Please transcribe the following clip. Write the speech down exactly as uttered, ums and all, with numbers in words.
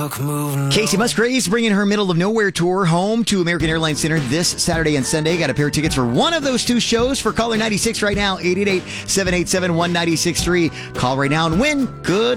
clock moving. Casey Musgraves bringing her Middle of Nowhere tour home to American Airlines Center this Saturday and Sunday. Got a pair of tickets for one of those two shows for Caller ninety-six right now, eight eight eight, seven eight seven, one nine six three. Call right now and win. Good